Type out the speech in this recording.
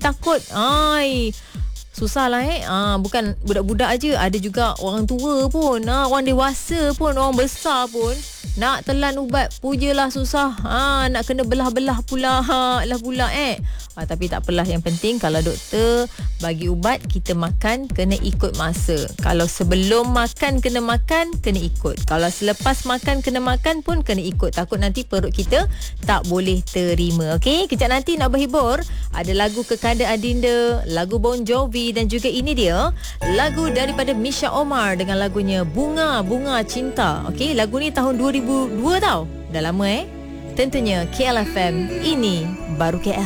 takut. Susah lah bukan budak-budak aja, ada juga orang tua pun, orang dewasa pun, orang besar pun nak telan ubat pujalah susah. Nak kena belah-belah pula tapi tak apalah, yang penting kalau doktor bagi ubat, kita makan kena ikut masa. Kalau sebelum makan kena makan, kena ikut. Kalau selepas makan kena makan pun kena ikut. Takut nanti perut kita tak boleh terima. Okey, kejap nanti nak berhibur, ada lagu Kekanda Adinda, lagu Bon Jovi, dan juga ini dia lagu daripada Misha Omar dengan lagunya Bunga Bunga Cinta. Okey, lagu ni tahun 2002 tau. Dah lama Tentunya KLFM, ini baru KL.